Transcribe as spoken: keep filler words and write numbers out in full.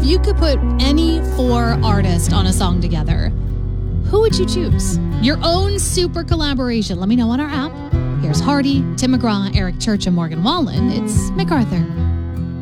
you could put any four artists on a song together, who would you choose? Your own super collaboration. Let me know on our app. Here's Hardy, Tim McGraw, Eric Church, and Morgan Wallen. It's MacArthur.